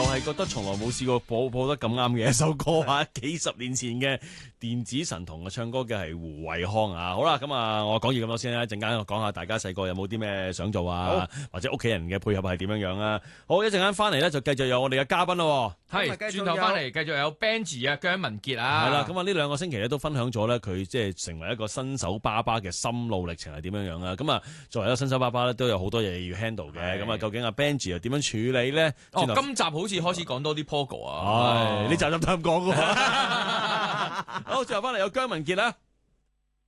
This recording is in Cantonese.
係覺得從來冇試過播得咁啱嘅一首歌啊！幾十年前嘅電子神童唱歌嘅係胡渭康啊！好啦，咁啊，我講完咁多先啦，陣間我講下大家細個有冇啲咩想做啊，或者屋企人嘅配合係點樣樣啊？好，一陣間翻嚟咧就繼續有我哋嘅嘉賓咯。 係，轉頭翻嚟繼續有 Benji 啊，姜文傑啊。 係啦，咁啊呢兩個星期咧都分享咗咧佢即係成為一個新手爸爸嘅心路歷程係點樣樣啊？咁啊作為一個新手爸爸咧都有好多嘢要 handle 嘅，咁啊究竟阿 Benji 又點樣處理咧？ 哦，今集好似開始講多啲 Pogo 啊， 唉，呢集就唔講噶。好，最後翻嚟有姜文傑啦。